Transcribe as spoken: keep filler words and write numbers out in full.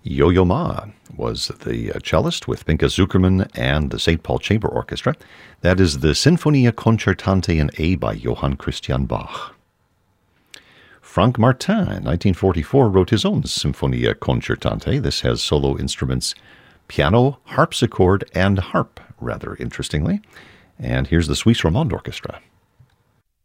Yo-Yo Ma was the uh, cellist with Pinka Zukerman and the Saint Paul Chamber Orchestra. That is the Sinfonia Concertante in A by Johann Christian Bach. Franck Martin, in nineteen forty-four, wrote his own Sinfonia Concertante. This has solo instruments, piano, harpsichord, and harp, rather interestingly. And here's the Suisse Romande Orchestra.